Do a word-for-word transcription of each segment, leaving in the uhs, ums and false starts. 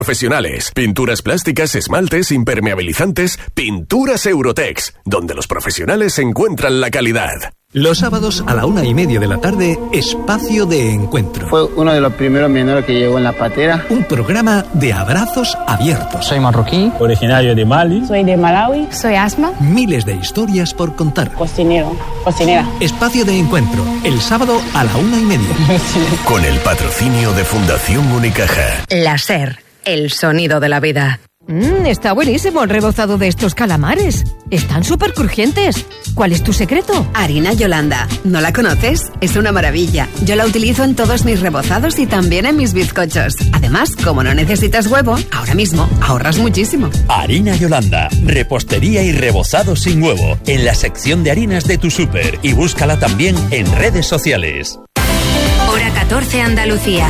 Profesionales, pinturas plásticas, esmaltes, impermeabilizantes, Pinturas Eurotex, donde los profesionales encuentran la calidad. Los sábados a la una y media de la tarde, Espacio de Encuentro. Fue uno de los primeros menores que llegó en la patera. Un programa de abrazos abiertos. Soy marroquí, originario de Mali. Soy de Malawi. Soy Asma. Miles de historias por contar. Cocinero, cocinera. Espacio de Encuentro, el sábado a la una y media. Con el patrocinio de Fundación Unicaja. La SER, el sonido de la vida. Mmm, está buenísimo el rebozado de estos calamares. Están súper crujientes. ¿Cuál es tu secreto? Harina Yolanda. ¿No la conoces? Es una maravilla. Yo la utilizo en todos mis rebozados y también en mis bizcochos. Además, como no necesitas huevo, ahora mismo ahorras muchísimo. Harina Yolanda. Repostería y rebozado sin huevo. En la sección de harinas de tu súper. Y búscala también en redes sociales. Hora catorce, Andalucía.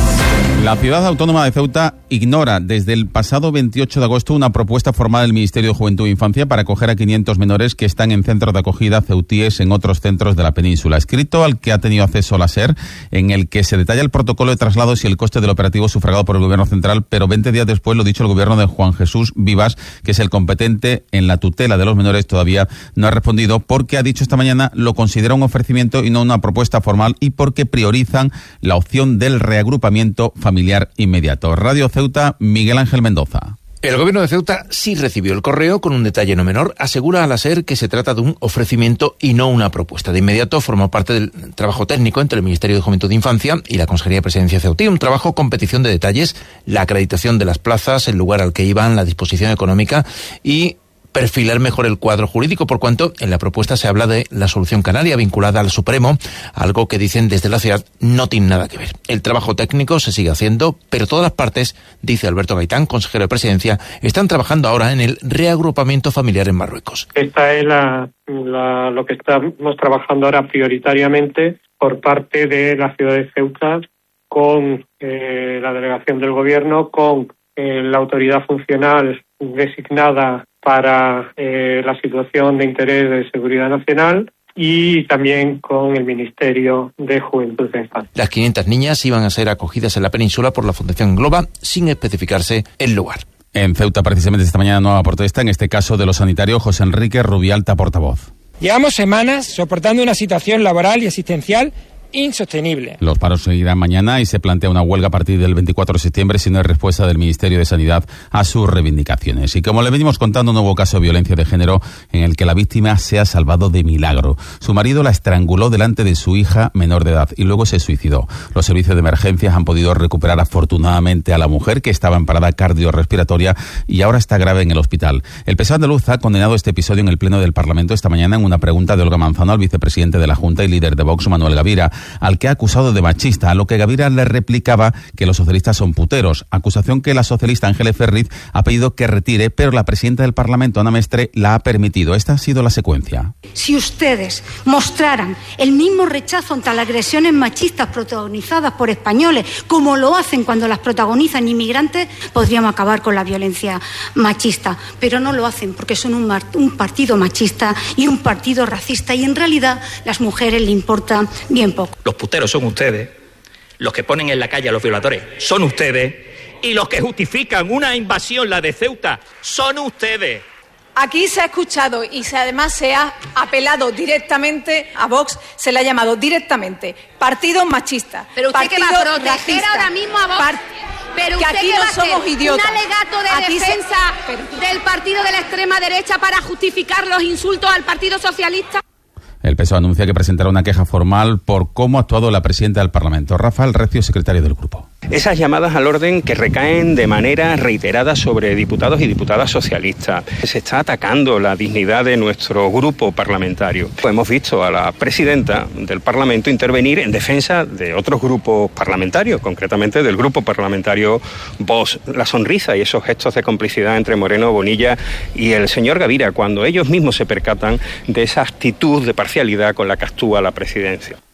La ciudad autónoma de Ceuta ignora desde el pasado veintiocho de agosto una propuesta formal del Ministerio de Juventud e Infancia para acoger a quinientos menores que están en centros de acogida ceutíes en otros centros de la península. Escrito al que ha tenido acceso la SER, en el que se detalla el protocolo de traslados y el coste del operativo sufragado por el Gobierno central, pero veinte días después lo dicho el Gobierno de Juan Jesús Vivas, que es el competente en la tutela de los menores, todavía no ha respondido porque ha dicho esta mañana lo considera un ofrecimiento y no una propuesta formal y porque priorizan la opción del reagrupamiento familiar inmediato. Radio Ceuta, Miguel Ángel Mendoza. El Gobierno de Ceuta sí recibió el correo con un detalle no menor. Asegura a la SER que se trata de un ofrecimiento y no una propuesta. De inmediato formó parte del trabajo técnico entre el Ministerio de Juventud e Infancia y la Consejería de Presidencia Ceutí. Un trabajo con petición de detalles, la acreditación de las plazas, el lugar al que iban, la disposición económica y perfilar mejor el cuadro jurídico, por cuanto en la propuesta se habla de la solución canaria vinculada al Supremo, algo que dicen desde la ciudad no tiene nada que ver. El trabajo técnico se sigue haciendo, pero todas las partes, dice Alberto Gaitán, consejero de Presidencia, están trabajando ahora en el reagrupamiento familiar en Marruecos. Esta es la, la, lo que estamos trabajando ahora prioritariamente por parte de la ciudad de Ceuta con eh, la delegación del Gobierno, con eh, la autoridad funcional designada para eh, la situación de interés de seguridad nacional y también con el Ministerio de Juventud e Infancia. Las quinientas niñas iban a ser acogidas en la península por la Fundación Globa sin especificarse el lugar. En Ceuta, precisamente esta mañana, nueva protesta, en este caso de los sanitarios. José Enrique Rubialta, portavoz. Llevamos semanas soportando una situación laboral y asistencial insostenible. Los paros seguirán mañana y se plantea una huelga a partir del veinticuatro de septiembre si no hay respuesta del Ministerio de Sanidad a sus reivindicaciones. Y como le venimos contando, un nuevo caso de violencia de género en el que la víctima se ha salvado de milagro. Su marido la estranguló delante de su hija menor de edad y luego se suicidó. Los servicios de emergencias han podido recuperar afortunadamente a la mujer, que estaba en parada cardiorrespiratoria y ahora está grave en el hospital. El P S O E andaluz ha condenado este episodio en el Pleno del Parlamento esta mañana en una pregunta de Olga Manzano al vicepresidente de la Junta y líder de Vox, Manuel Gavira, al que ha acusado de machista, a lo que Gavira le replicaba que los socialistas son puteros, acusación que la socialista Ángeles Ferriz ha pedido que retire, pero la presidenta del Parlamento, Ana Mestre, la ha permitido. Esta ha sido la secuencia. Si ustedes mostraran el mismo rechazo ante las agresiones machistas protagonizadas por españoles, como lo hacen cuando las protagonizan inmigrantes, podríamos acabar con la violencia machista. Pero no lo hacen porque son un, un partido machista y un partido racista, y en realidad las mujeres le importan bien poco. Los puteros son ustedes, los que ponen en la calle a los violadores son ustedes, y los que justifican una invasión, la de Ceuta, son ustedes. Aquí se ha escuchado y se, además se ha apelado directamente a Vox, se le ha llamado directamente partido machista. Pero usted partido que va a proteger racista, ahora mismo a Vox. Part- Pero que usted aquí que no va a hacer somos idiotas. un alegato de Aquí defensa se... del partido de la extrema derecha para justificar los insultos al Partido Socialista. El P S O E anuncia que presentará una queja formal por cómo ha actuado la presidenta del Parlamento. Rafael Recio, secretario del grupo. Esas llamadas al orden que recaen de manera reiterada sobre diputados y diputadas socialistas. Se está atacando la dignidad de nuestro grupo parlamentario. Hemos visto a la presidenta del Parlamento intervenir en defensa de otros grupos parlamentarios, concretamente del grupo parlamentario Vox. La sonrisa y esos gestos de complicidad entre Moreno Bonilla y el señor Gavira, cuando ellos mismos se percatan de esa actitud de parcialidad con la que actúa la presidencia.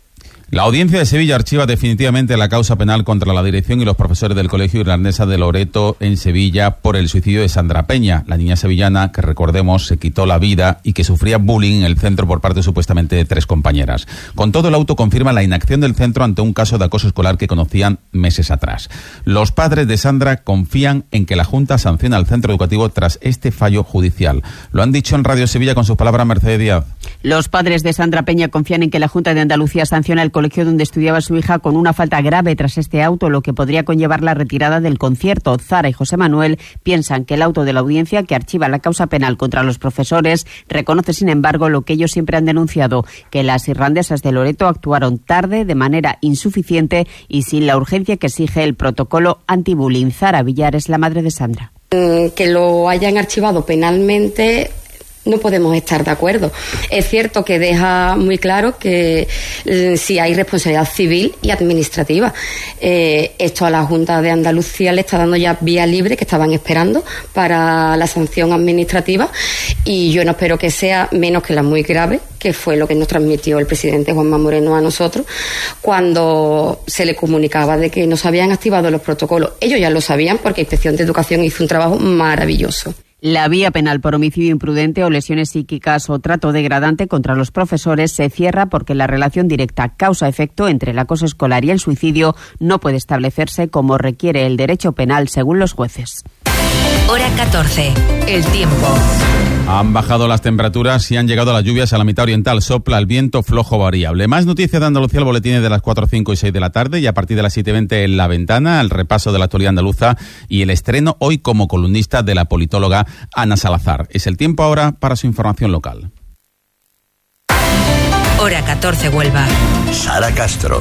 La Audiencia de Sevilla archiva definitivamente la causa penal contra la dirección y los profesores del Colegio Irlandesa de Loreto en Sevilla por el suicidio de Sandra Peña, la niña sevillana que, recordemos, se quitó la vida y que sufría bullying en el centro por parte supuestamente de tres compañeras. Con todo, el auto confirma la inacción del centro ante un caso de acoso escolar que conocían meses atrás. Los padres de Sandra confían en que la Junta sancione al centro educativo tras este fallo judicial. Lo han dicho en Radio Sevilla con sus palabras Mercedes Díaz. Los padres de Sandra Peña confían en que la Junta de Andalucía sancione al colegio donde estudiaba su hija con una falta grave tras este auto, lo que podría conllevar la retirada del concierto. Zara y José Manuel piensan que el auto de la audiencia que archiva la causa penal contra los profesores reconoce, sin embargo, lo que ellos siempre han denunciado, que las irlandesas de Loreto actuaron tarde, de manera insuficiente y sin la urgencia que exige el protocolo anti-bullying. Zara Villar es la madre de Sandra. Que lo hayan archivado penalmente, no podemos estar de acuerdo. Es cierto que deja muy claro que eh, si hay responsabilidad civil y administrativa. Eh, esto a la Junta de Andalucía le está dando ya vía libre, que estaban esperando para la sanción administrativa, y yo no espero que sea menos que la muy grave, que fue lo que nos transmitió el presidente Juanma Moreno a nosotros cuando se le comunicaba de que no se habían activado los protocolos. Ellos ya lo sabían porque Inspección de Educación hizo un trabajo maravilloso. La vía penal por homicidio imprudente o lesiones psíquicas o trato degradante contra los profesores se cierra porque la relación directa causa-efecto entre el acoso escolar y el suicidio no puede establecerse como requiere el derecho penal según los jueces. Hora catorce. El tiempo. Han bajado las temperaturas y han llegado las lluvias a la mitad oriental. Sopla el viento flojo variable. Más noticias de Andalucía, el boletín de las cuatro, cinco y seis de la tarde, y a partir de las siete y veinte en La Ventana, el repaso de la actualidad andaluza y el estreno hoy como columnista de la politóloga Ana Salazar. Es el tiempo ahora para su información local. Hora catorce, Huelva. Sara Castro.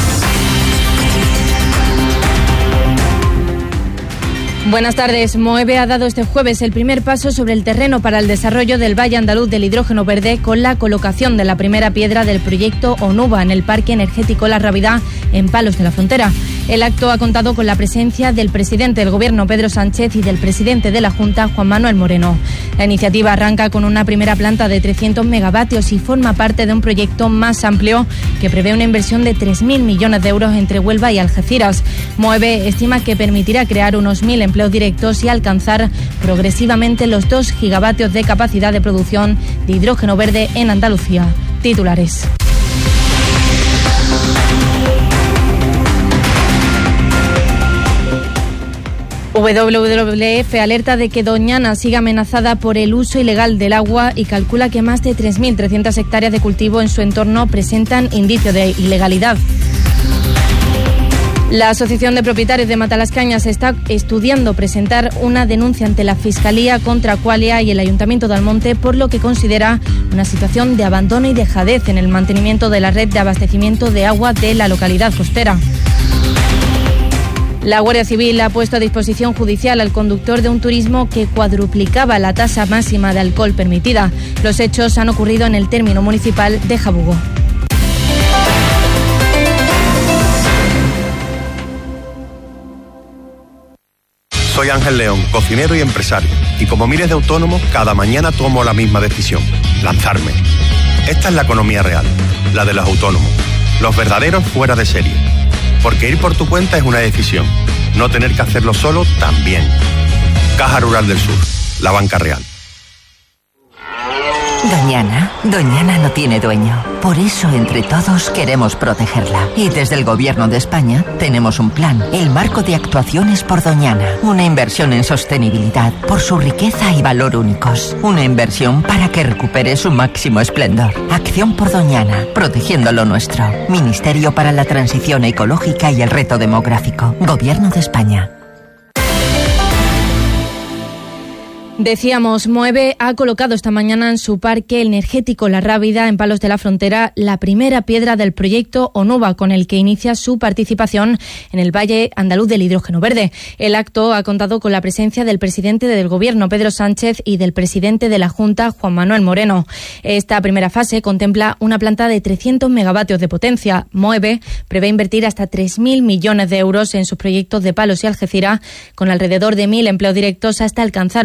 Buenas tardes. Moeve ha dado este jueves el primer paso sobre el terreno para el desarrollo del Valle Andaluz del Hidrógeno Verde con la colocación de la primera piedra del proyecto ONUVA en el Parque Energético La Rábida en Palos de la Frontera. El acto ha contado con la presencia del presidente del Gobierno, Pedro Sánchez, y del presidente de la Junta, Juan Manuel Moreno. La iniciativa arranca con una primera planta de trescientos megavatios y forma parte de un proyecto más amplio que prevé una inversión de tres mil millones de euros entre Huelva y Algeciras. Moeve estima que permitirá crear unos mil empleos directos y alcanzar progresivamente los dos gigavatios de capacidad de producción de hidrógeno verde en Andalucía. Titulares. W W F alerta de que Doñana sigue amenazada por el uso ilegal del agua y calcula que más de tres mil trescientas hectáreas de cultivo en su entorno presentan indicios de ilegalidad. La Asociación de Propietarios de Matalascañas está estudiando presentar una denuncia ante la Fiscalía contra Aqualia y el Ayuntamiento de Almonte por lo que considera una situación de abandono y dejadez en el mantenimiento de la red de abastecimiento de agua de la localidad costera. La Guardia Civil ha puesto a disposición judicial al conductor de un turismo que cuadruplicaba la tasa máxima de alcohol permitida. Los hechos han ocurrido en el término municipal de Jabugo. Soy Ángel León, cocinero y empresario, y como miles de autónomos, cada mañana tomo la misma decisión, lanzarme. Esta es la economía real, la de los autónomos, los verdaderos fuera de serie. Porque ir por tu cuenta es una decisión, no tener que hacerlo solo también. Caja Rural del Sur, la banca real. Doñana, Doñana no tiene dueño. Por eso, entre todos, queremos protegerla. Y desde el Gobierno de España tenemos un plan, el Marco de Actuaciones por Doñana. Una inversión en sostenibilidad, por su riqueza y valor únicos. Una inversión para que recupere su máximo esplendor. Acción por Doñana, protegiendo lo nuestro. Ministerio para la Transición Ecológica y el Reto Demográfico. Gobierno de España. Decíamos, Moeve ha colocado esta mañana en su parque energético La Rábida, en Palos de la Frontera, la primera piedra del proyecto ONUVA, con el que inicia su participación en el Valle Andaluz del Hidrógeno Verde. El acto ha contado con la presencia del presidente del Gobierno, Pedro Sánchez, y del presidente de la Junta, Juan Manuel Moreno. Esta primera fase contempla una planta de trescientos megavatios de potencia. Moeve prevé invertir hasta tres mil millones de euros en sus proyectos de Palos y Algeciras, con alrededor de mil empleos directos hasta alcanzar una capacidad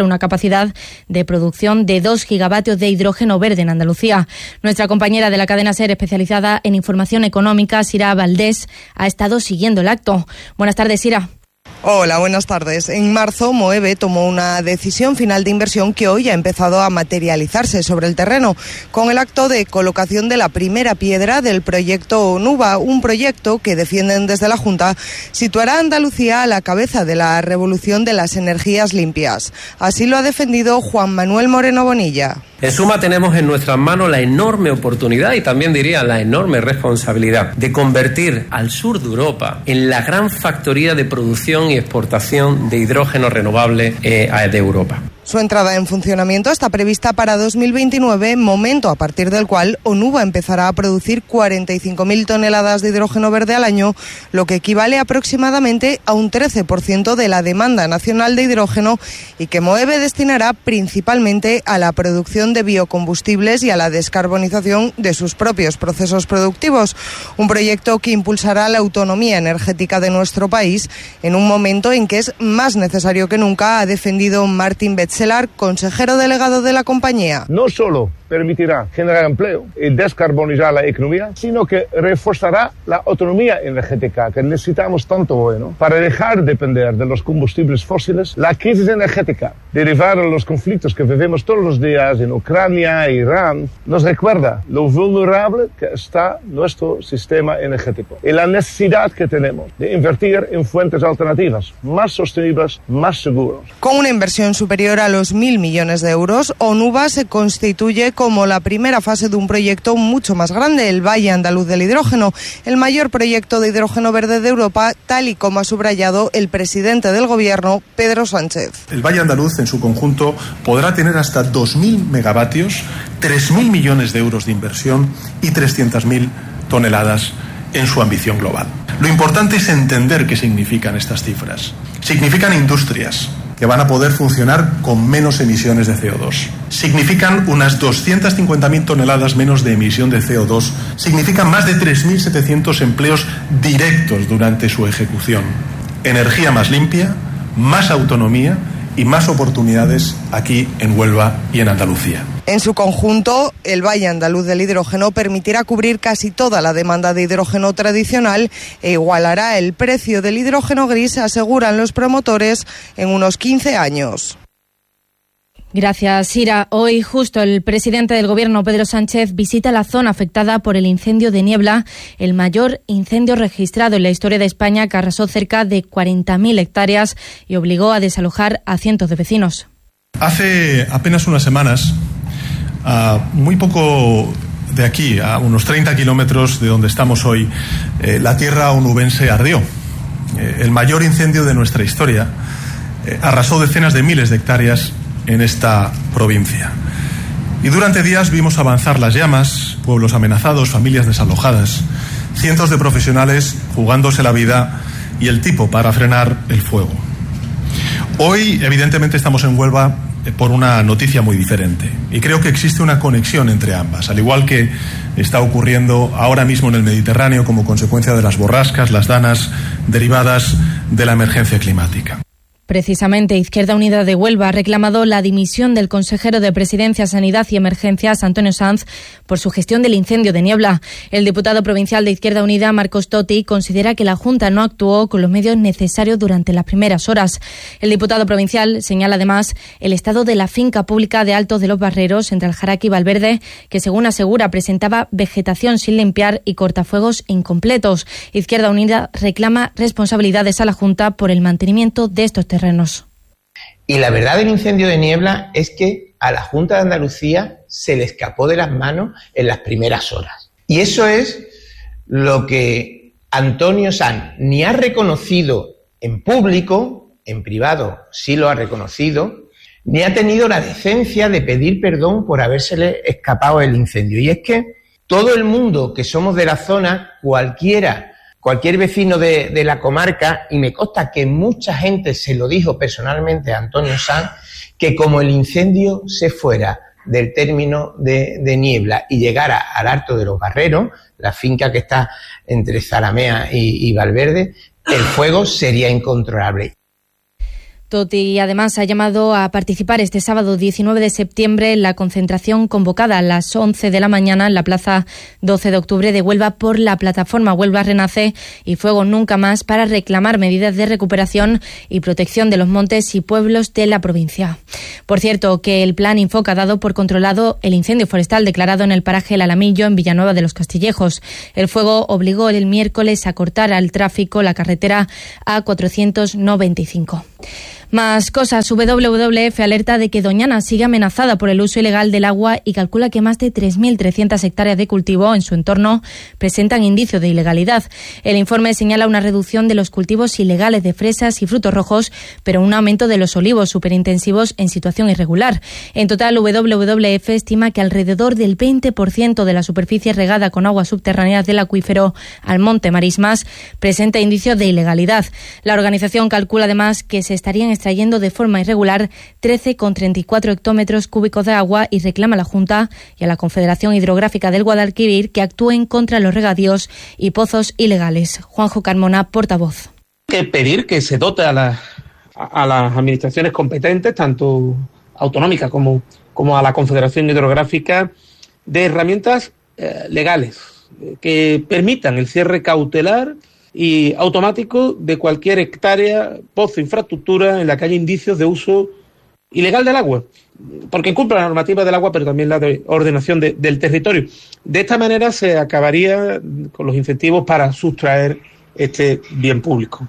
capacidad de producción de dos gigavatios de hidrógeno verde en Andalucía. Nuestra compañera de la cadena SER, especializada en información económica, Sira Valdés, ha estado siguiendo el acto. Buenas tardes, Sira. Hola, buenas tardes. En marzo, Moeve tomó una decisión final de inversión que hoy ha empezado a materializarse sobre el terreno, con el acto de colocación de la primera piedra del proyecto Onuba, un proyecto que defienden desde la Junta situará a Andalucía a la cabeza de la revolución de las energías limpias. Así lo ha defendido Juan Manuel Moreno Bonilla. En suma, tenemos en nuestras manos la enorme oportunidad y también diría la enorme responsabilidad de convertir al sur de Europa en la gran factoría de producción y exportación de hidrógeno renovable eh, de Europa. Su entrada en funcionamiento está prevista para dos mil veintinueve, momento a partir del cual Onuba empezará a producir cuarenta y cinco mil toneladas de hidrógeno verde al año, lo que equivale aproximadamente a un trece por ciento de la demanda nacional de hidrógeno y que Moeve destinará principalmente a la producción de biocombustibles y a la descarbonización de sus propios procesos productivos. Un proyecto que impulsará la autonomía energética de nuestro país en un momento en que es más necesario que nunca, ha defendido Martín Betzelar, consejero delegado de la compañía. No solo permitirá generar empleo y descarbonizar la economía, sino que reforzará la autonomía energética que necesitamos tanto hoy, ¿no? Para dejar de depender de los combustibles fósiles. La crisis energética derivada de los conflictos que vivimos todos los días en Ucrania e Irán nos recuerda lo vulnerable que está nuestro sistema energético y la necesidad que tenemos de invertir en fuentes alternativas más sostenibles, más seguras. Con una inversión superior a los mil millones de euros, Onuba se constituye como la primera fase de un proyecto mucho más grande, el Valle Andaluz del Hidrógeno, el mayor proyecto de hidrógeno verde de Europa, tal y como ha subrayado el presidente del Gobierno, Pedro Sánchez. El Valle Andaluz en su conjunto podrá tener hasta dos mil megavatios, tres mil millones de euros de inversión y trescientas mil toneladas en su ambición global. Lo importante es entender qué significan estas cifras. Significan industrias que van a poder funcionar con menos emisiones de C O dos. Significan unas doscientas cincuenta mil toneladas menos de emisión de C O dos. Significan más de tres mil setecientos empleos directos durante su ejecución. Energía más limpia, más autonomía y más oportunidades aquí en Huelva y en Andalucía. En su conjunto, el Valle Andaluz del Hidrógeno permitirá cubrir casi toda la demanda de hidrógeno tradicional e igualará el precio del hidrógeno gris, aseguran los promotores, en unos quince años. Gracias, Sira. Hoy justo el presidente del Gobierno, Pedro Sánchez, visita la zona afectada por el incendio de Niebla, el mayor incendio registrado en la historia de España, que arrasó cerca de cuarenta mil hectáreas y obligó a desalojar a cientos de vecinos. Hace apenas unas semanas, a muy poco de aquí, a unos treinta kilómetros de donde estamos hoy, eh, la tierra onubense ardió. Eh, el mayor incendio de nuestra historia eh, arrasó decenas de miles de hectáreas en esta provincia. Y durante días vimos avanzar las llamas, pueblos amenazados, familias desalojadas, cientos de profesionales jugándose la vida y el tipo para frenar el fuego. Hoy, evidentemente, estamos en Huelva por una noticia muy diferente y creo que existe una conexión entre ambas, al igual que está ocurriendo ahora mismo en el Mediterráneo como consecuencia de las borrascas, las danas derivadas de la emergencia climática. Precisamente, Izquierda Unida de Huelva ha reclamado la dimisión del consejero de Presidencia, Sanidad y Emergencias, Antonio Sanz, por su gestión del incendio de Niebla. El diputado provincial de Izquierda Unida, Marcos Totti, considera que la Junta no actuó con los medios necesarios durante las primeras horas. El diputado provincial señala además el estado de la finca pública de Altos de los Barreros, entre Aljaraque y Valverde, que según asegura presentaba vegetación sin limpiar y cortafuegos incompletos. Izquierda Unida reclama responsabilidades a la Junta por el mantenimiento de estos terrenos. Y la verdad del incendio de Niebla es que a la Junta de Andalucía se le escapó de las manos en las primeras horas. Y eso es lo que Antonio Sanz ni ha reconocido en público, en privado sí lo ha reconocido, ni ha tenido la decencia de pedir perdón por habérsele escapado el incendio. Y es que todo el mundo que somos de la zona, cualquiera Cualquier vecino de, de la comarca, y me consta que mucha gente se lo dijo personalmente a Antonio Sanz, que como el incendio se fuera del término de, de Niebla y llegara al Alto de los Barreros, la finca que está entre Zalamea y, y Valverde, el fuego sería incontrolable. Totti además ha llamado a participar este sábado diecinueve de septiembre en la concentración convocada a las once de la mañana en la plaza doce de octubre de Huelva por la plataforma Huelva Renace y Fuego Nunca Más para reclamar medidas de recuperación y protección de los montes y pueblos de la provincia. Por cierto, que el plan Infoca ha dado por controlado el incendio forestal declarado en el paraje El Alamillo en Villanueva de los Castillejos. El fuego obligó el miércoles a cortar al tráfico la carretera A cuatrocientos noventa y cinco. Más cosas. W W F alerta de que Doñana sigue amenazada por el uso ilegal del agua y calcula que más de tres mil trescientas hectáreas de cultivo en su entorno presentan indicios de ilegalidad. El informe señala una reducción de los cultivos ilegales de fresas y frutos rojos, pero un aumento de los olivos superintensivos en situación irregular. En total, W W F estima que alrededor del veinte por ciento de la superficie regada con aguas subterráneas del acuífero al monte Marismas presenta indicios de ilegalidad. La organización calcula además que se estarían extrayendo de forma irregular trece coma treinta y cuatro hectómetros cúbicos de agua y reclama a la Junta y a la Confederación Hidrográfica del Guadalquivir que actúen contra los regadíos y pozos ilegales. Juanjo Carmona, portavoz. Que pedir que se dote a, la, a las administraciones competentes, tanto autonómicas como, como a la Confederación Hidrográfica, de herramientas eh, legales eh, que permitan el cierre cautelar y automático de cualquier hectárea, pozo, infraestructura en la que haya indicios de uso ilegal del agua, porque incumple la normativa del agua, pero también la de ordenación de, del territorio. De esta manera se acabaría con los incentivos para sustraer este bien público.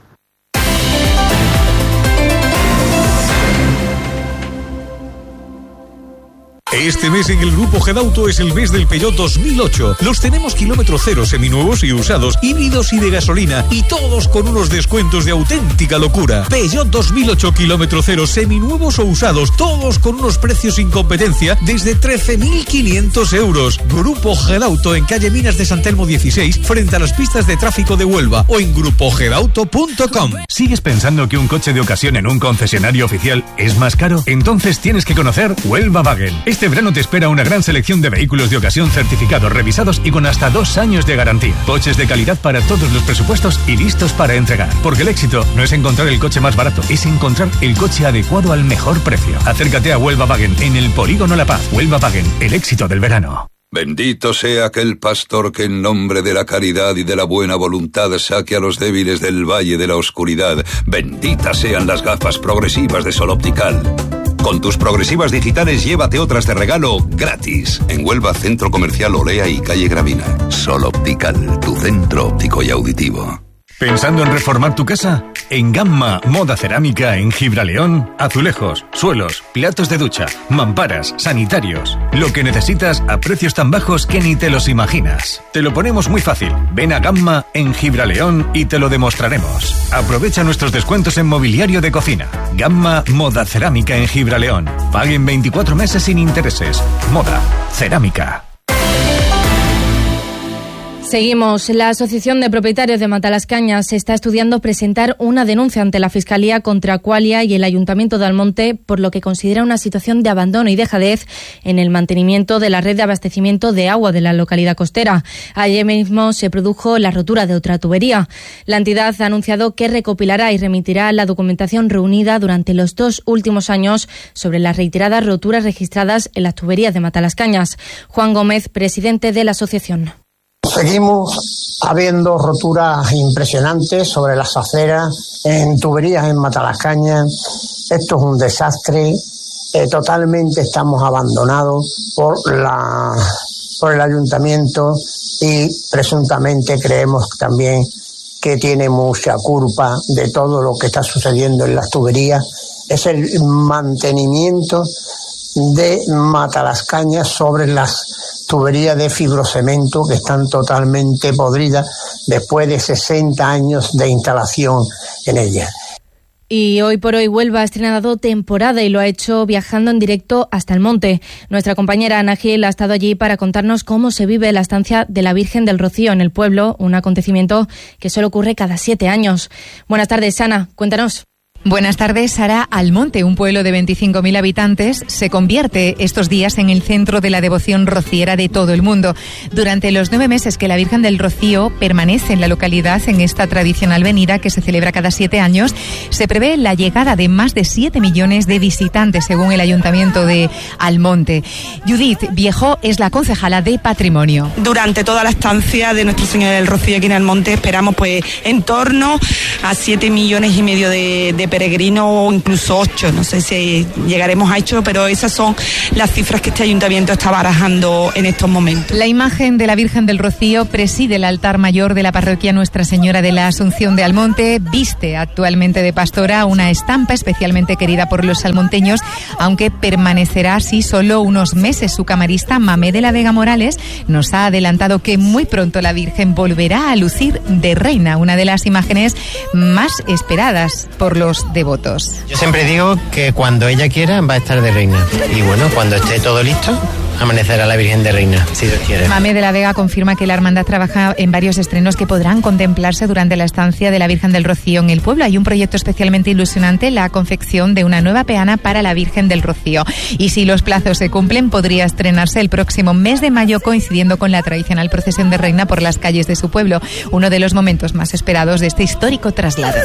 Este mes en el Grupo Gedauto es el mes del Peugeot dos mil ocho. Los tenemos kilómetro cero, seminuevos y usados, híbridos y de gasolina, y todos con unos descuentos de auténtica locura. Peugeot dos mil ocho kilómetro cero, seminuevos o usados, todos con unos precios sin competencia desde trece mil quinientos euros. Grupo Gedauto en calle Minas de San Telmo dieciséis, frente a las pistas de tráfico de Huelva, o en grupo gedauto punto com. ¿Sigues pensando que un coche de ocasión en un concesionario oficial es más caro? Entonces tienes que conocer Huelva Wagen. Este verano te espera una gran selección de vehículos de ocasión certificados, revisados y con hasta dos años de garantía. Coches de calidad para todos los presupuestos y listos para entregar. Porque el éxito no es encontrar el coche más barato, es encontrar el coche adecuado al mejor precio. Acércate a Huelva Wagen en el Polígono La Paz. Huelva Wagen, el éxito del verano. Bendito sea aquel pastor que en nombre de la caridad y de la buena voluntad saque a los débiles del valle de la oscuridad. Benditas sean las gafas progresivas de Sol Optical. Con tus progresivas digitales llévate otras de regalo gratis. En Huelva, Centro Comercial Olea y Calle Gravina. Sol Optical, tu centro óptico y auditivo. ¿Pensando en reformar tu casa? En Gamma Moda Cerámica en Gibraleón, azulejos, suelos, platos de ducha, mamparas, sanitarios. Lo que necesitas a precios tan bajos que ni te los imaginas. Te lo ponemos muy fácil. Ven a Gamma en Gibraleón y te lo demostraremos. Aprovecha nuestros descuentos en mobiliario de cocina. Gamma Moda Cerámica en Gibraleón. Paguen veinticuatro meses sin intereses. Moda Cerámica. Seguimos. La Asociación de Propietarios de Matalascañas está estudiando presentar una denuncia ante la Fiscalía contra Aqualia y el Ayuntamiento de Almonte por lo que considera una situación de abandono y dejadez en el mantenimiento de la red de abastecimiento de agua de la localidad costera. Ayer mismo se produjo la rotura de otra tubería. La entidad ha anunciado que recopilará y remitirá la documentación reunida durante los dos últimos años sobre las reiteradas roturas registradas en las tuberías de Matalascañas. Juan Gómez, presidente de la asociación. Seguimos habiendo roturas impresionantes sobre las aceras, en tuberías en Matalascañas. Esto es un desastre. Eh, totalmente estamos abandonados por la por el ayuntamiento y presuntamente creemos también que tiene mucha culpa de todo lo que está sucediendo en las tuberías. Es el mantenimiento de Matalascañas sobre las tuberías de fibrocemento que están totalmente podridas después de sesenta años de instalación en ellas. Y hoy por hoy Huelva ha estrenado temporada y lo ha hecho viajando en directo hasta el monte. Nuestra compañera Ana Gil ha estado allí para contarnos cómo se vive la estancia de la Virgen del Rocío en el pueblo, un acontecimiento que solo ocurre cada siete años. Buenas tardes, Ana, cuéntanos. Buenas tardes. Sara Almonte, un pueblo de veinticinco mil habitantes, se convierte estos días en el centro de la devoción rociera de todo el mundo. Durante los nueve meses que la Virgen del Rocío permanece en la localidad, en esta tradicional venida que se celebra cada siete años, se prevé la llegada de más de siete millones de visitantes, según el Ayuntamiento de Almonte. Judith Viejo es la concejala de Patrimonio. Durante toda la estancia de Nuestra Señora del Rocío aquí en Almonte esperamos pues en torno a siete millones y medio de, de peregrino o incluso ocho, no sé si llegaremos a ocho, pero esas son las cifras que este ayuntamiento está barajando en estos momentos. La imagen de la Virgen del Rocío preside el altar mayor de la parroquia Nuestra Señora de la Asunción de Almonte, viste actualmente de pastora, una estampa especialmente querida por los salmonteños, aunque permanecerá así solo unos meses. Su camarista Mamé de la Vega Morales nos ha adelantado que muy pronto la Virgen volverá a lucir de reina, una de las imágenes más esperadas por los devotos. Yo siempre digo que cuando ella quiera va a estar de reina, y bueno, cuando esté todo listo amanecerá la Virgen de Reina, si Dios quiere. Mamé de la Vega confirma que la hermandad trabaja en varios estrenos que podrán contemplarse durante la estancia de la Virgen del Rocío en el pueblo. Hay un proyecto especialmente ilusionante, la confección de una nueva peana para la Virgen del Rocío. Y si los plazos se cumplen, podría estrenarse el próximo mes de mayo, coincidiendo con la tradicional procesión de Reina por las calles de su pueblo, uno de los momentos más esperados de este histórico traslado.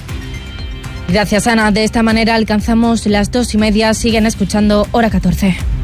Gracias, Ana. De esta manera alcanzamos las dos y media. Siguen escuchando Hora catorce.